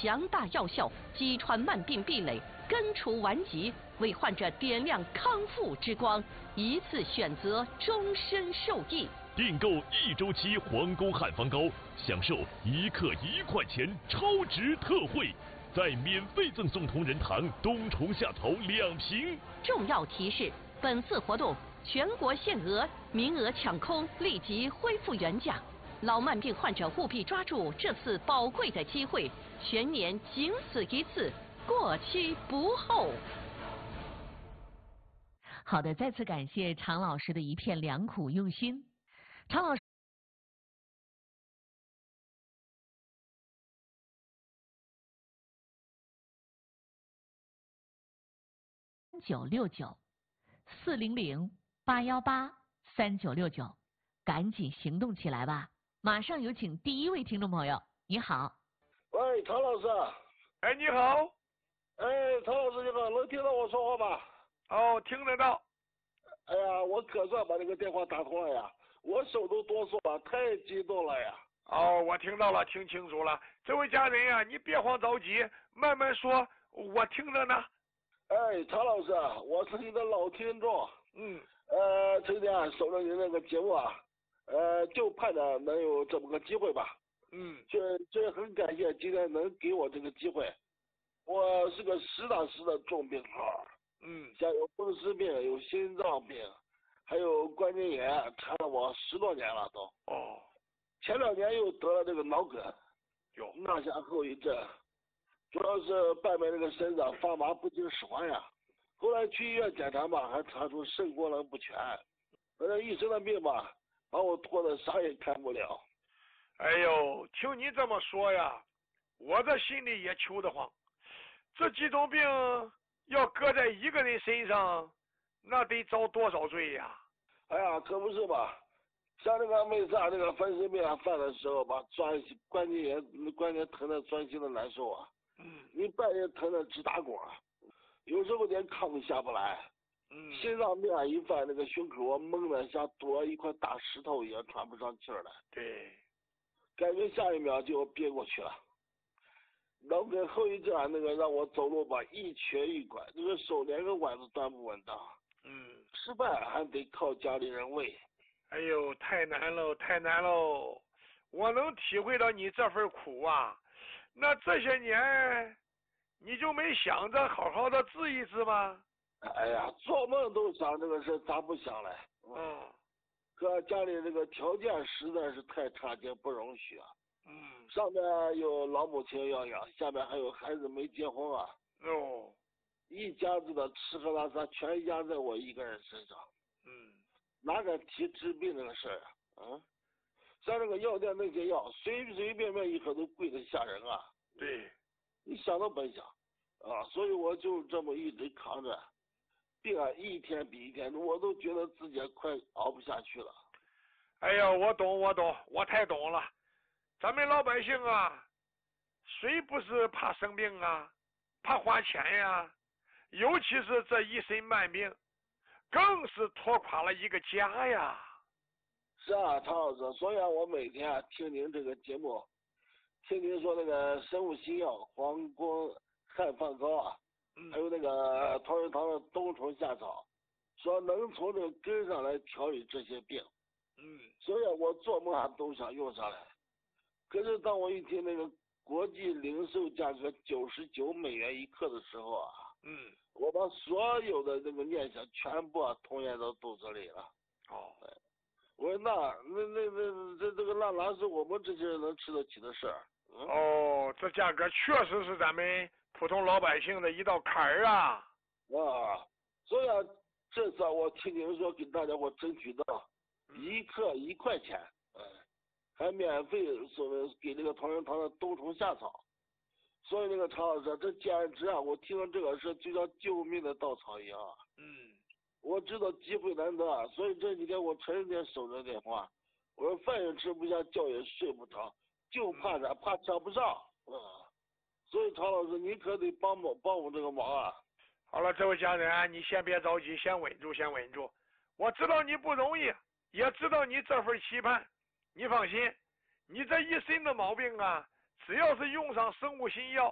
强大药效，击穿慢病壁垒，根除顽疾，为患者点亮康复之光，一次选择，终身受益。 订购1周期皇宫汉方膏，享受1克1块钱超值特惠，再免费赠送同仁堂冬虫夏草2瓶。 重要提示：本次活动全国限额，名额抢空，立即恢复原价。老慢病患者务必抓住这次宝贵的机会，全年仅此一次，过期不候。 好的，再次感谢常老师的一片良苦用心。常老师39694008183969，赶紧行动起来吧！马上有请第一位听众朋友，你好。 喂，常老师。 哎，你好。 哎，常老师你好，能听到我说话吗？ 哦，听得到。 哎呀，我可算把这个电话打通了呀，我手都哆嗦了，太激动了呀。 哦，我听到了，听清楚了。这位家人呀，你别慌着急，慢慢说，我听着呢。 哎，常老师，我是你的老听众。成天守着你那个节目啊，就盼着能有这么个机会吧。这很感谢今天能给我这个机会。我是个实打实的重病号。像有风湿病，有心脏病，还有关节炎，缠了我10多年了都。 哦。 前2年又得了这个脑梗，落下后遗症，主要是半边这个身子发麻不听使唤呀。后来去医院检查吧，还查出肾功能不全。反正医生的病吧，把我拖得啥也看不了。 哎呦，听你这么说呀，我这心里也求得慌。这几种病要搁在一个人身上，那得遭多少罪呀？ 哎呀，可不是吧？像这个每次这个风湿病犯的时候吧，关节疼的钻心的难受啊。你半夜疼的直打滚，有时候连炕都下不来。心脏病一犯，那个胸口闷得像堵了一块大石头一样，喘不上气儿来。 对， 感觉下一秒就要憋过去了。脑梗后遗症那个让我走路吧一瘸一拐，这个手连个碗都端不稳当。吃饭还得靠家里人喂。 哎呦，太难喽，太难喽！我能体会到你这份苦啊。那这些年，你就没想着好好的治一治吗？ 哎呀，做梦都想这个事，咋不想嘞？可家里这个条件实在是太差劲，不容许啊。上面有老母亲要养，下面还有孩子没结婚啊。一家子的吃喝拉撒全压在我一个人身上。哪敢提治病这个事儿啊？像这个药店那些药，随随便便一盒都贵得吓人啊。 对， 你想都甭想啊！所以我就这么一直扛着，病啊一天比一天，我都觉得自己快熬不下去了。 哎呀，我懂，我太懂了。咱们老百姓啊，谁不是怕生病啊，怕花钱呀？尤其是这一身慢病，更是拖垮了一个家呀。 是啊，常老师，所以我每天听您这个节目，听您说那个生物新药皇宫汉方膏啊，还有那个同仁堂的冬虫夏草，说能从这个根上来调理这些病。所以我做梦都想用上来。可是当我一听那个国际零售价格99美元1克的时候啊，我把所有的那个念想全部吞咽到肚子里了。我说这个哪是我们这些人能吃得起的事儿？ 这价格确实是咱们普通老百姓的一道坎儿啊。 所以这次我听您说给大家伙争取到1克1块钱，还免费给这个同仁堂的冬虫夏草。所以那个常老师，这简直啊，我听到这个事就像救命的稻草一样啊。我知道机会难得啊，所以这几天我成天守着电话，我说饭也吃不下，觉也睡不着，就怕啥？怕抢不上。所以常老师，你可得帮我这个忙啊。 好了，这位家人，你先别着急，先稳住。我知道你不容易，也知道你这份期盼。你放心，你这一身的毛病啊，只要是用上生物新药，